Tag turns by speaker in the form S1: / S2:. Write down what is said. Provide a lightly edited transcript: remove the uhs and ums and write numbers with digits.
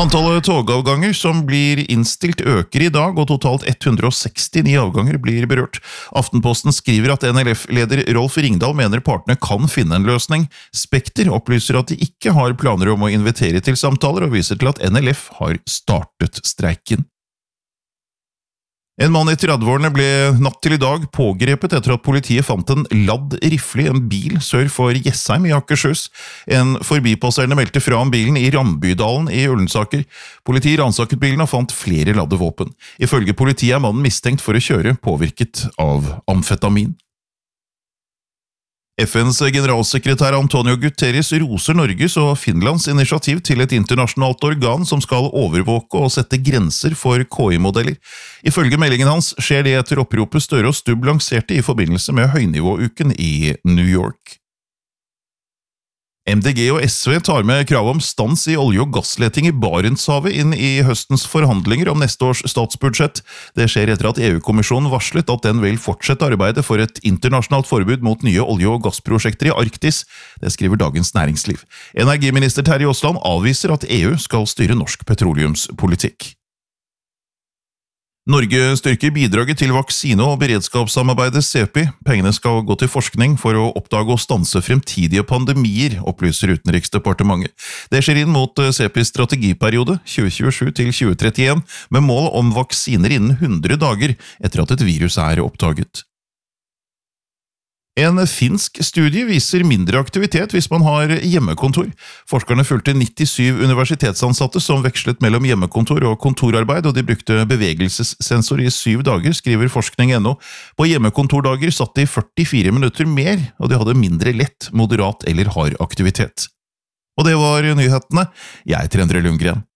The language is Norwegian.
S1: Antallet togavganger som blir innstilt øker i dag, og totalt 169 avganger blir berørt. Aftenposten skriver at NLF-leder Rolf Ringdal mener partene kan finne en løsning. Spekter opplyser at de ikke har planer om å invitere til samtaler, og viser til at NLF har startet streiken. En mann i 30-årene ble natt til i dag pågrepet etter at politiet fant en ladd rifle i en bil sør for Jessheim i Akershus. En forbipasserende meldte fra om bilen i Rambydalen i Ullensaker. Politiet ransaket bilen og fant flere ladde våpen. Ifølge politiet er mannen mistenkt for å kjøre påvirket av amfetamin. FNs generalsekretær Antonio Guterres roser Norges og Finlands initiativ til et internasjonalt organ som skal overvåke og sette grenser for KI-modeller. Ifølge meldingen hans skjer det etter oppropet Støre og Stubb lanserte i forbindelse med høynivåuken i New York. MDG og SV tar med krav om stans i olje- og gassleting i Barentshavet inn i høstens forhandlinger om neste års statsbudsjett. Det skjer etter at EU-kommisjonen varslet at den vil fortsette arbeidet for et internasjonalt forbud mot nye olje- og gassprosjekter i Arktis. Det skriver Dagens Næringsliv. Energiminister Terje Aasland avviser at EU skal styre norsk petroleumspolitikk. Norge styrker bidraget til vaksine- og beredskapssamarbeidet CEPI. Pengene skal gå til forskning for å oppdage og stanse fremtidige pandemier, opplyser Utenriksdepartementet. Det skjer inn mot CEPIs strategiperiode 2027 til 2031, med mål om vaksiner innen 100 dager etter at et virus er oppdaget. En finsk studie viser mindre aktivitet hvis man har hjemmekontor. Forskerne fulgte 97 universitetsansatte som vekslet mellom hjemmekontor og kontorarbeid, og de brukte bevegelsessensor i 7 dager, skriver forskning.no. På hjemmekontordager satt de 44 minutter mer, og de hadde mindre lett, moderat eller hard aktivitet. Og det var nyhetene. Jeg heter Endre Lundgren.